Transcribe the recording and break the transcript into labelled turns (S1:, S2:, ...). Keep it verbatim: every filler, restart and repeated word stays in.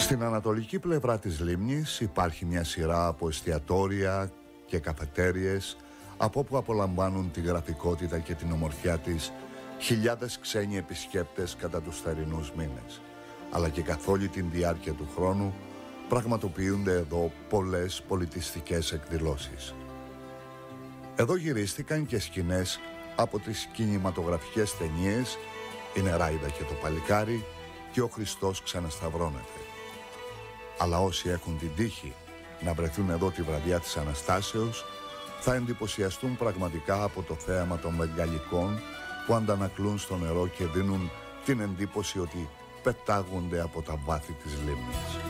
S1: Στην ανατολική πλευρά της λίμνης υπάρχει μια σειρά από εστιατόρια και καφετέριες από όπου απολαμβάνουν τη γραφικότητα και την ομορφιά της χιλιάδες ξένοι επισκέπτες κατά τους θερινούς μήνες, αλλά και καθ' όλη την διάρκεια του χρόνου πραγματοποιούνται εδώ πολλές πολιτιστικές εκδηλώσεις. Εδώ γυρίστηκαν και σκηνές από τις κινηματογραφικές ταινίες «Η Νεράιδα και το Παλικάρι» και «Ο Χριστός ξανασταυρώνεται». Αλλά όσοι έχουν την τύχη να βρεθούν εδώ τη βραδιά της Αναστάσεως θα εντυπωσιαστούν πραγματικά από το θέαμα των βεγγαλικών που αντανακλούν στο νερό και δίνουν την εντύπωση ότι πετάγονται από τα βάθη της λίμνης.